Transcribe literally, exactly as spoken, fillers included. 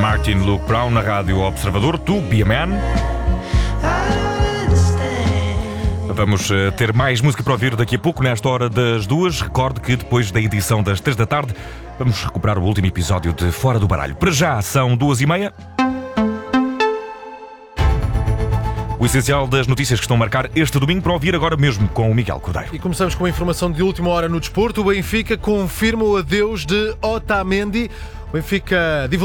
Martin Luke Brown na Rádio Observador, To Be a Man. Vamos ter mais música para ouvir daqui a pouco, nesta hora das duas. Recorde que depois da edição das três da tarde vamos recuperar o último episódio de Fora do Baralho. Para já são duas e meia. O essencial das notícias que estão a marcar este domingo para ouvir agora mesmo com o Miguel Cordeiro. E começamos com a informação de última hora no desporto. O Benfica confirma o adeus de Otamendi. O Benfica divulgou